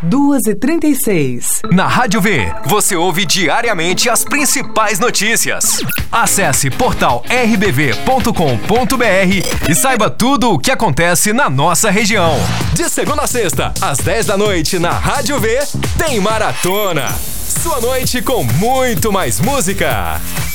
2h36. Na Rádio V, você ouve diariamente as principais notícias. Acesse portal rbv.com.br e saiba tudo o que acontece na nossa região. De segunda a sexta, às 10 da noite, na Rádio V, tem Maratona. Sua noite com muito mais música.